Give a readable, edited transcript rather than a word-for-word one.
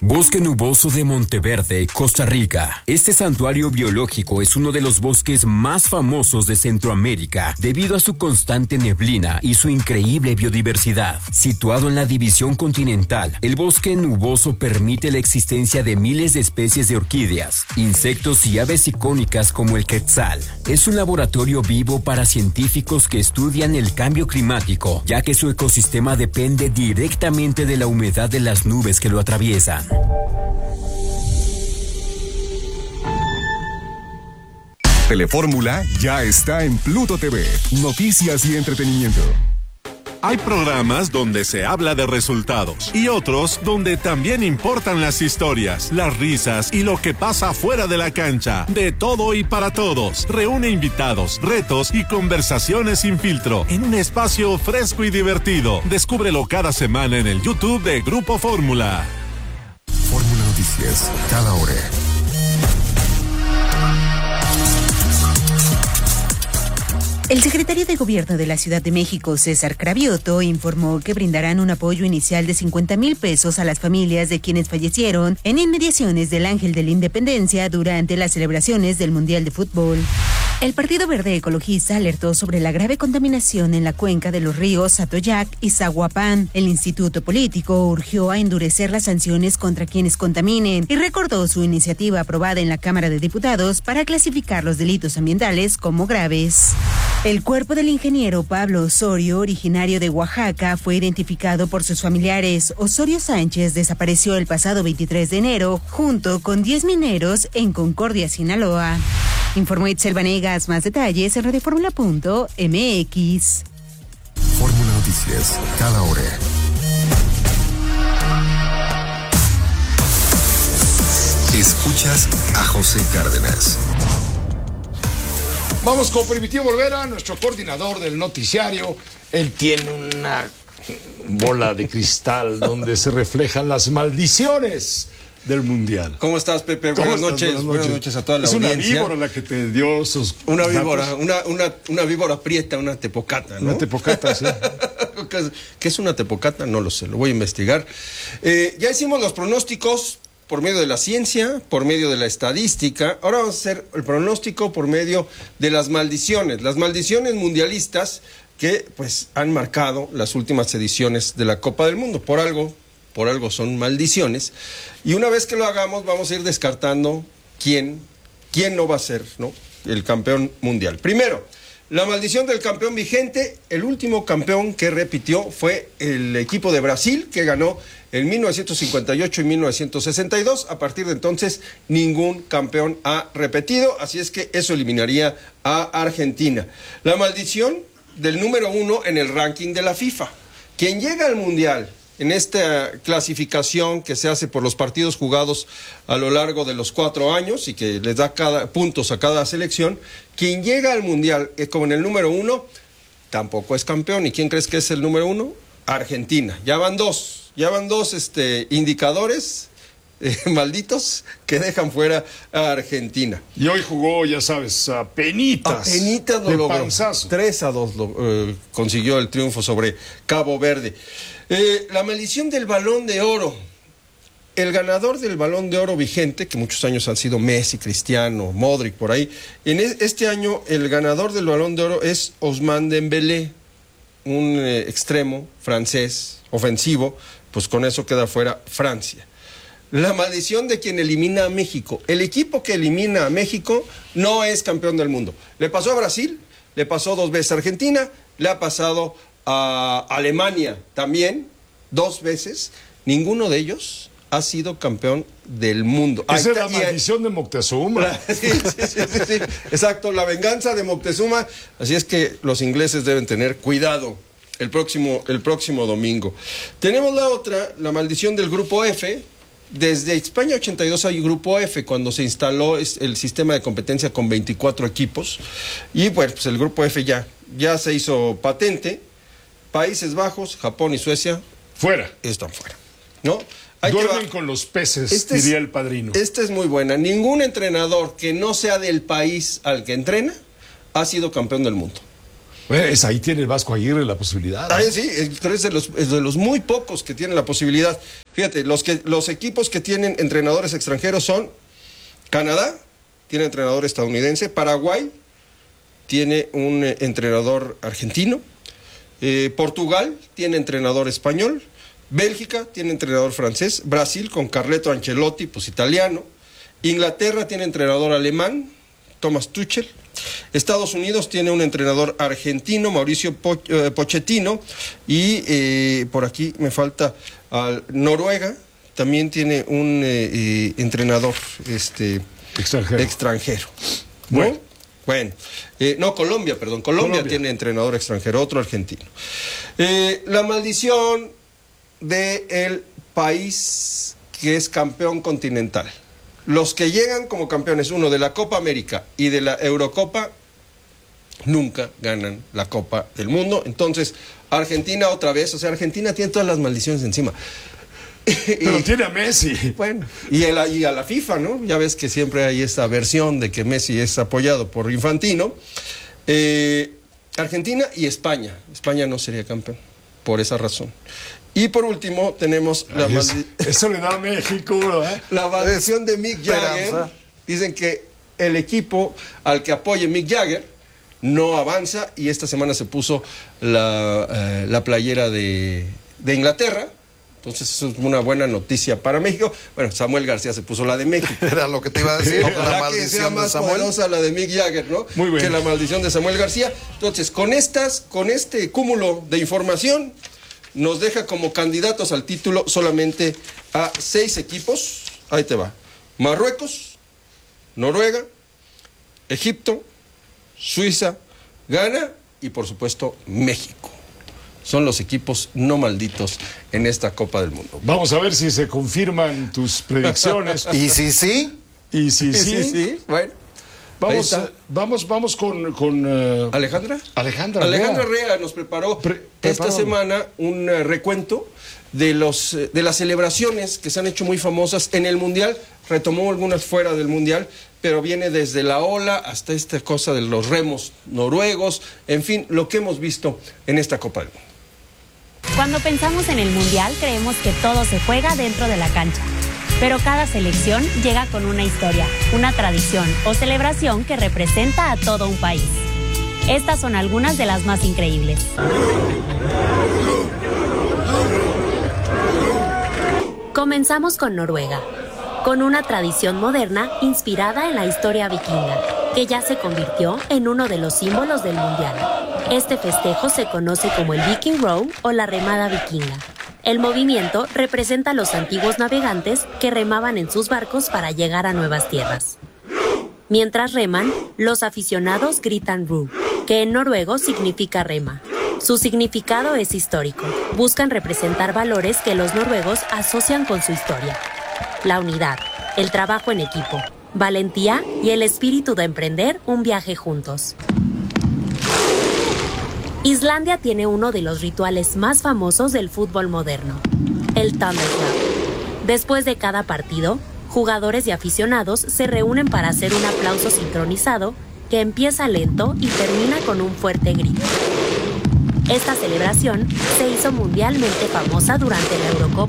Bosque nuboso de Monteverde, Costa Rica. Este santuario biológico es uno de los bosques más famosos de Centroamérica debido a su constante neblina y su increíble biodiversidad. Situado en la división continental, el bosque nuboso permite la existencia de miles de especies de orquídeas, insectos y aves icónicas como el quetzal. Es un laboratorio vivo para científicos que estudian el cambio climático, ya que su ecosistema depende directamente de la humedad de las nubes que lo atraviesan. Telefórmula ya está en Pluto TV. Noticias y entretenimiento. Hay programas donde se habla de resultados y otros donde también importan las historias, las risas y lo que pasa fuera de la cancha. De todo y para todos. Reúne invitados, retos y conversaciones sin filtro en un espacio fresco y divertido. Descúbrelo cada semana en el YouTube de Grupo Fórmula. Fórmula Noticias, cada hora. El secretario de Gobierno de la Ciudad de México, César Cravioto, informó que brindarán un apoyo inicial de 50,000 pesos a las familias de quienes fallecieron en inmediaciones del Ángel de la Independencia durante las celebraciones del Mundial de Fútbol. El Partido Verde Ecologista alertó sobre la grave contaminación en la cuenca de los ríos Atoyac y Zaguapán. El Instituto Político urgió a endurecer las sanciones contra quienes contaminen y recordó su iniciativa aprobada en la Cámara de Diputados para clasificar los delitos ambientales como graves. El cuerpo del ingeniero Pablo Osorio, originario de Oaxaca, fue identificado por sus familiares. Osorio Sánchez desapareció el pasado 23 de enero junto con 10 mineros en Concordia, Sinaloa. Informó Itzel Vanegas. Más detalles en radioformula.mx. Fórmula Noticias, cada hora. Escuchas a José Cárdenas. Vamos con Primitivo Olvera, nuestro coordinador del noticiario. Él tiene una bola de cristal donde se reflejan las maldiciones del Mundial. ¿Cómo estás, Pepe? Buenas noches. Buenas noches a toda la audiencia. Es una víbora la que te dio sus... Una víbora, una víbora prieta, una tepocata, ¿no? Una tepocata, sí. ¿Qué es una tepocata? No lo sé, lo voy a investigar. Ya hicimos los pronósticos por medio de la ciencia, por medio de la estadística. Ahora vamos a hacer el pronóstico por medio de las maldiciones mundialistas que pues han marcado las últimas ediciones de la Copa del Mundo. Por algo son maldiciones. Y una vez que lo hagamos, vamos a ir descartando quién no va a ser, ¿no?, el campeón mundial. Primero, la maldición del campeón vigente. El último campeón que repitió fue el equipo de Brasil, que ganó en 1958 y 1962. A partir de entonces, ningún campeón ha repetido, así es que eso eliminaría a Argentina. La maldición del número 1 en el ranking de la FIFA. Quien llega al Mundial en esta clasificación que se hace por los partidos jugados a lo largo de los 4 años y que les da puntos a cada selección, quien llega al Mundial como en el número 1, tampoco es campeón. ¿Y quién crees que es el número 1? Argentina. Ya van dos indicadores malditos que dejan fuera a Argentina. Y hoy jugó, ya sabes, apenitas lo logró. 3-2 consiguió el triunfo sobre Cabo Verde. La maldición del Balón de Oro. El ganador del Balón de Oro vigente, que muchos años han sido Messi, Cristiano, Modric, por ahí. En este año, el ganador del Balón de Oro es Ousmane Dembélé, un extremo francés, ofensivo. Pues con eso queda fuera Francia. La maldición de quien elimina a México. El equipo que elimina a México no es campeón del mundo. Le pasó a Brasil, le pasó 2 veces a Argentina, le ha pasado a Alemania también 2 veces. Ninguno de ellos ha sido campeón del mundo. Esa es la maldición de Moctezuma. Sí. Exacto, la venganza de Moctezuma. Así es que los ingleses deben tener cuidado el próximo domingo. Tenemos la otra, la maldición del Grupo F. Desde España 82 hay Grupo F, cuando se instaló el sistema de competencia con 24 equipos. Y bueno, pues el Grupo F ya se hizo patente. Países Bajos, Japón y Suecia están fuera, ¿no? Duermen con los peces, diría el padrino. Esta es muy buena. Ningún entrenador que no sea del país al que entrena ha sido campeón del mundo. Pues ahí tiene el Vasco Aguirre la posibilidad. Sí, pero es de los muy pocos que tienen la posibilidad. Fíjate, los equipos que tienen entrenadores extranjeros son Canadá, tiene entrenador estadounidense, Paraguay tiene un entrenador argentino, Portugal tiene entrenador español, Bélgica tiene entrenador francés, Brasil con Carleto Ancelotti, pues italiano, Inglaterra tiene entrenador alemán, Thomas Tuchel, Estados Unidos tiene un entrenador argentino, Mauricio Pochettino, y por aquí me falta Noruega, también tiene un entrenador extranjero. ¿No? Bueno, Colombia tiene entrenador extranjero, otro argentino. La maldición del país que es campeón continental. Los que llegan como campeones, uno de la Copa América y de la Eurocopa, nunca ganan la Copa del Mundo. Entonces, Argentina otra vez, Argentina tiene todas las maldiciones encima. Pero tiene a Messi. Bueno, y a la FIFA, ¿no? Ya ves que siempre hay esta versión de que Messi es apoyado por Infantino. Argentina y España. España no sería campeón, por esa razón. Y por último tenemos la maldición. Eso le da a México, ¿verdad? La maldición de Mick Jagger. Dicen que el equipo al que apoye Mick Jagger no avanza, y esta semana se puso la playera de Inglaterra. Entonces eso es una buena noticia para México. Bueno, Samuel García se puso la de México. Era lo que te iba a decir. Ojalá la maldición que sea más poderosa la de Mick Jagger, ¿no? Muy bien. Que la maldición de Samuel García. Entonces, con este cúmulo de información, nos deja como candidatos al título solamente a 6 equipos. Ahí te va. Marruecos, Noruega, Egipto, Suiza, Ghana y por supuesto México. Son los equipos no malditos en esta Copa del Mundo. Vamos a ver si se confirman tus predicciones. ¿Y si sí? Y si sí. Bueno. Vamos con ¿Alejandra? Alejandra Rea nos preparó esta semana un recuento de las celebraciones que se han hecho muy famosas en el Mundial. Retomó algunas fuera del Mundial, pero viene desde la ola hasta esta cosa de los remos noruegos, en fin, lo que hemos visto en esta Copa del Mundo. Cuando pensamos en el Mundial, creemos que todo se juega dentro de la cancha. Pero cada selección llega con una historia, una tradición o celebración que representa a todo un país. Estas son algunas de las más increíbles. Comenzamos con Noruega, con una tradición moderna inspirada en la historia vikinga, que ya se convirtió en uno de los símbolos del Mundial. Este festejo se conoce como el Viking Row o la remada vikinga. El movimiento representa a los antiguos navegantes que remaban en sus barcos para llegar a nuevas tierras. Mientras reman, los aficionados gritan Ru, que en noruego significa rema. Su significado es histórico. Buscan representar valores que los noruegos asocian con su historia. La unidad, el trabajo en equipo, valentía y el espíritu de emprender un viaje juntos. Islandia tiene uno de los rituales más famosos del fútbol moderno, el Thunderclap. Después de cada partido, jugadores y aficionados se reúnen para hacer un aplauso sincronizado que empieza lento y termina con un fuerte grito. Esta celebración se hizo mundialmente famosa durante la Eurocopa